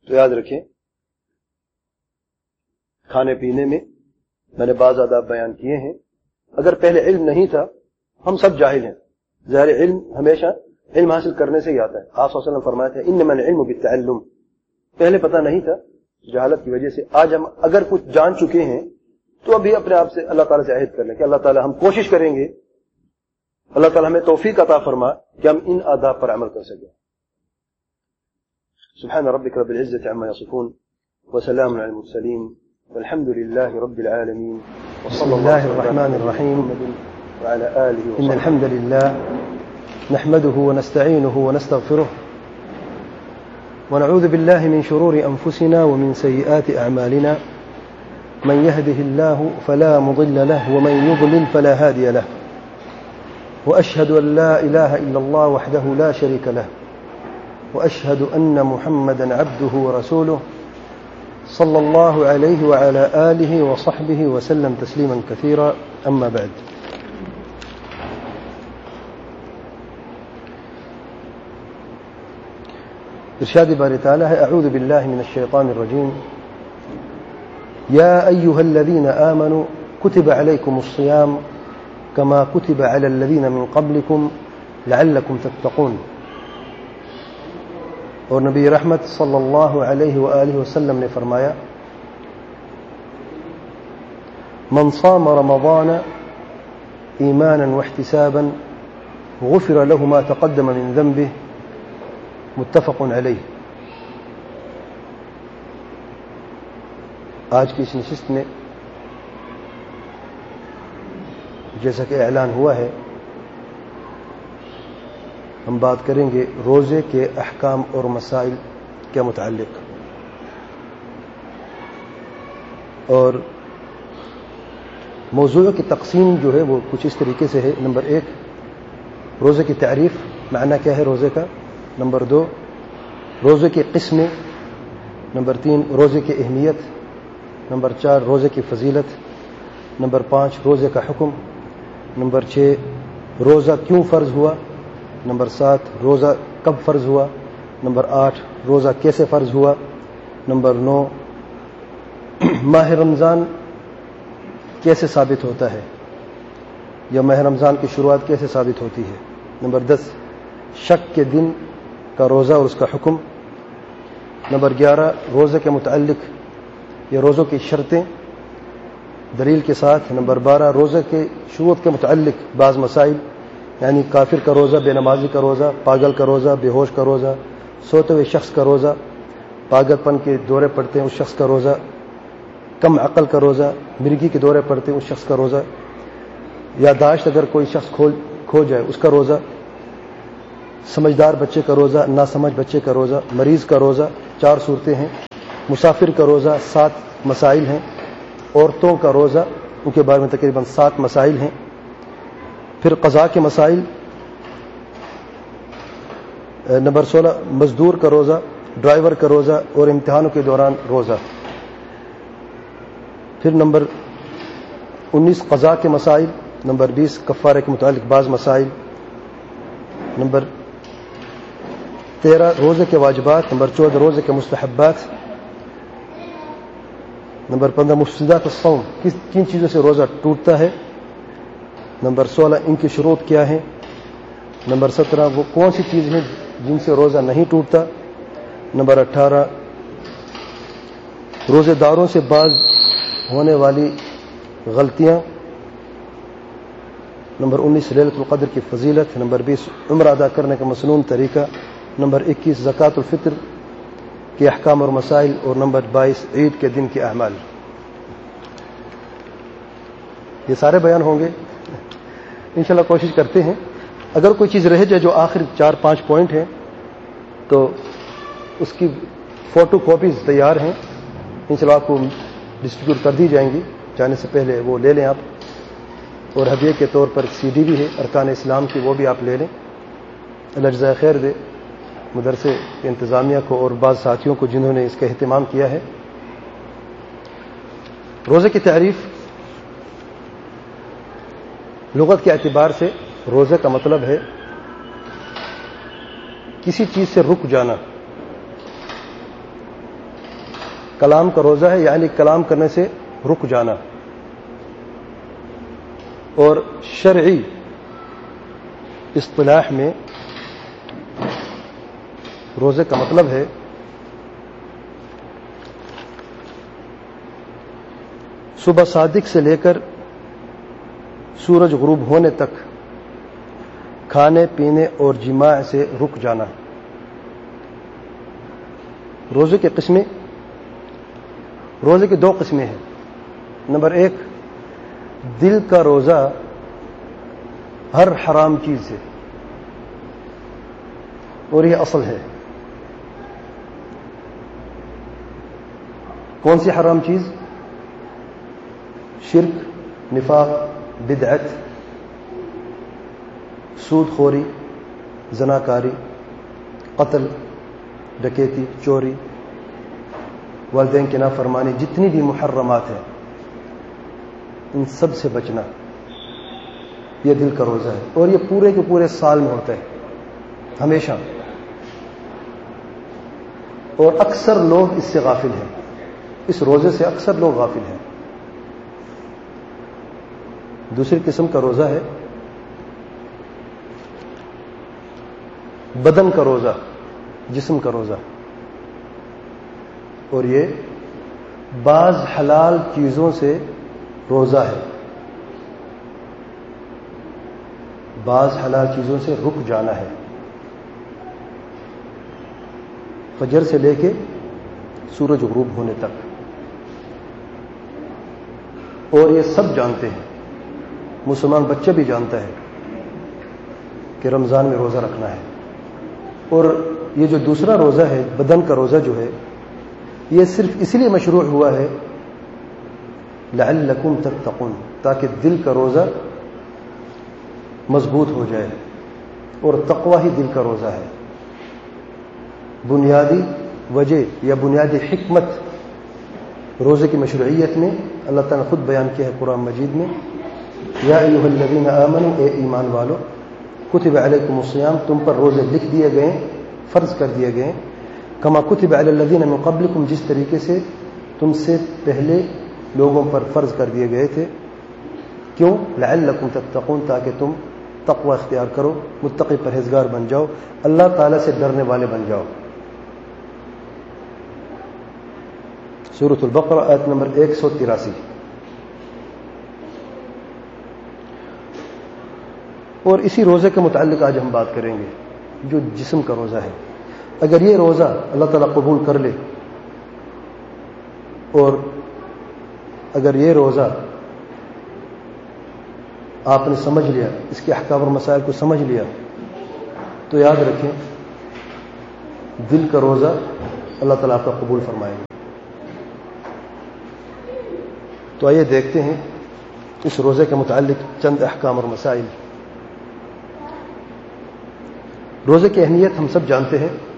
تو یاد رکھیں کھانے پینے میں میں نے بعض آداب بیان کیے ہیں. اگر پہلے علم نہیں تھا، ہم سب جاہل ہیں، ظاہر علم ہمیشہ علم حاصل کرنے سے ہی آتا ہے. آپ صلی اللہ علیہ وسلم فرمایا تھا انما العلم بالتعلم. پہلے پتہ نہیں تھا جہالت کی وجہ سے. آج ہم اگر کچھ جان چکے ہیں تو ابھی اپنے آپ سے اللہ تعالیٰ سے عہد کر لیں کہ اللہ تعالیٰ ہم کوشش کریں گے، اللہ تعالیٰ ہمیں توفیق عطا فرما کہ ہم ان آداب پر عمل کر سکیں. سبحان ربک رب العزة عما يصفون وسلام على المرسلين والحمد لله رب العالمين. بسم الله الرحمن الرحيم. وعلى آله إن الحمد لله نحمده ونستعينه ونستغفره ونعوذ بالله من شرور أنفسنا ومن سيئات أعمالنا. من يهده الله فلا مضل له ومن يضلل فلا هادي له. وأشهد أن لا إله إلا الله وحده لا شريك له وأشهد أن محمدا عبده ورسوله صلى الله عليه وعلى آله وصحبه وسلم تسليما كثيرا. أما بعد، ارشاد باری تعالی ہے اعوذ باللہ من الشیطان الرجیم یا ایها الذین آمنوا كتب عليكم الصيام كما كتب على الذين من قبلكم لعلكم تتقون. اور نبی رحمت صلی اللہ علیہ وآلہ وسلم نے فرمایا من صام رمضان ایمانا واحتسابا غفر له ما تقدم من ذنبه متفق علیہ. آج کی اس نشست میں جیسا کہ اعلان ہوا ہے ہم بات کریں گے روزے کے احکام اور مسائل کے متعلق. اور موضوع کی تقسیم جو ہے وہ کچھ اس طریقے سے ہے. نمبر 1 روزے کی تعریف، معنی کیا ہے روزے کا. نمبر 2 روزے کی قسمیں. نمبر 3 روزے کی اہمیت. نمبر 4 روزے کی فضیلت. نمبر 5 روزے کا حکم. نمبر 6 روزہ کیوں فرض ہوا. نمبر 7 روزہ کب فرض ہوا. نمبر 8 روزہ کیسے فرض ہوا. نمبر 9 ماہ رمضان کیسے ثابت ہوتا ہے یا ماہ رمضان کی شروعات کیسے ثابت ہوتی ہے. نمبر 10 شک کے دن کا روزہ اور اس کا حکم. نمبر 11 روزے کے متعلق یا روزوں کی شرطیں دلیل کے ساتھ. نمبر 12 روزے کے شروط کے متعلق بعض مسائل، یعنی کافر کا روزہ، بے نمازی کا روزہ، پاگل کا روزہ، بے ہوش کا روزہ، سوتے ہوئے شخص کا روزہ، پاگل پن کے دورے پڑتے ہیں اس شخص کا روزہ، کم عقل کا روزہ، مرگی کے دورے پڑتے ہیں اس شخص کا روزہ، یادداشت اگر کوئی شخص کھو جائے اس کا روزہ، سمجھدار بچے کا روزہ، ناسمجھ بچے کا روزہ، مریض کا روزہ. 4 صورتیں ہیں. مسافر کا روزہ 7 مسائل ہیں. عورتوں کا روزہ ان کے بارے میں تقریباً 7 مسائل ہیں. پھر قضاء کے مسائل. نمبر 16 مزدور کا روزہ، ڈرائیور کا روزہ اور امتحانوں کے دوران روزہ. پھر نمبر 19 قضاء کے مسائل. نمبر 20 کفارے کے متعلق بعض مسائل. نمبر 13 روزے کے واجبات. نمبر 14 روزے کے مستحبات. نمبر 15 مفسدات الصوم، کن چیزوں سے روزہ ٹوٹتا ہے. نمبر 16 ان کی شروط کیا ہیں. نمبر 17 وہ کون سی چیز ہیں جن سے روزہ نہیں ٹوٹتا. نمبر 18 روزے داروں سے بعض ہونے والی غلطیاں. نمبر 19 لیلۃ القدر کی فضیلت. نمبر 20 عمرہ ادا کرنے کا مسنون طریقہ. نمبر 21 زکوٰۃ الفطر کے احکام اور مسائل. اور نمبر 22 عید کے دن کے اعمال. یہ سارے بیان ہوں گے انشاءاللہ. کوشش کرتے ہیں اگر کوئی چیز رہ جائے جو آخر 4-5 پوائنٹ ہیں تو اس کی فوٹو کاپیز تیار ہیں انشاءاللہ آپ کو ڈسٹریبیوٹ کر دی جائیں گی. جانے سے پہلے وہ لے لیں آپ. اور ہدیے کے طور پر CD بھی ہے ارکان اسلام کی، وہ بھی آپ لے لیں. اللہ جزائے خیر دے مدرسے کے انتظامیہ کو اور بعض ساتھیوں کو جنہوں نے اس کا اہتمام کیا ہے. روزے کی تعریف لغت کے اعتبار سے روزے کا مطلب ہے کسی چیز سے رک جانا. کلام کا روزہ ہے یعنی کلام کرنے سے رک جانا. اور شرعی اصطلاح میں روزے کا مطلب ہے صبح صادق سے لے کر سورج غروب ہونے تک کھانے پینے اور جماع سے رک جانا. روزے کی قسمیں، روزے کی 2 قسمیں ہیں. نمبر 1 دل کا روزہ ہر حرام چیز سے، اور یہ اصل ہے. کون سی حرام چیز؟ شرک، نفاق، بدعت، سود خوری، زناکاری، قتل، ڈکیتی، چوری، والدین کی نافرمانی، جتنی بھی محرمات ہیں ان سب سے بچنا، یہ دل کا روزہ ہے. اور یہ پورے کے پورے سال میں ہوتا ہے، ہمیشہ. اور اکثر لوگ اس سے غافل ہیں، اس روزے سے اکثر لوگ غافل ہیں. دوسری قسم کا روزہ ہے بدن کا روزہ، جسم کا روزہ. اور یہ بعض حلال چیزوں سے روزہ ہے، بعض حلال چیزوں سے رک جانا ہے. فجر سے لے کے سورج غروب ہونے تک. اور یہ سب جانتے ہیں، مسلمان بچہ بھی جانتا ہے کہ رمضان میں روزہ رکھنا ہے. اور یہ جو دوسرا روزہ ہے بدن کا روزہ جو ہے، یہ صرف اس لیے مشروع ہوا ہے لعلکم تتقون، تاکہ دل کا روزہ مضبوط ہو جائے. اور تقوی ہی دل کا روزہ ہے. بنیادی وجہ یا بنیادی حکمت روزے کی مشروعیت میں اللہ تعالیٰ نے خود بیان کیا ہے قرآن مجید میں، یا ایھا الذین آمنوا، اے ایمان والو، کتب علیکم الصیام، تم پر روزے لکھ دیے گئے، فرض کر دیے گئے، کما کتب علی الذین من قبلکم، جس طریقے سے تم سے پہلے لوگوں پر فرض کر دیے گئے تھے. کیوں؟ لعلکم تتقون، تاکہ تم تقوی اختیار کرو، متقی پرہیزگار بن جاؤ، اللہ تعالی سے ڈرنے والے بن جاؤ. سورۃ البقرہ آیت نمبر 183. اور اسی روزے کے متعلق آج ہم بات کریں گے جو جسم کا روزہ ہے. اگر یہ روزہ اللہ تعالیٰ قبول کر لے، اور اگر یہ روزہ آپ نے سمجھ لیا، اس کے احکام اور مسائل کو سمجھ لیا، تو یاد رکھیں دل کا روزہ اللہ تعالیٰ آپ کا قبول فرمائے گا. تو آئیے دیکھتے ہیں اس روزے کے متعلق چند احکام اور مسائل. روزے کی اہمیت ہم سب جانتے ہیں.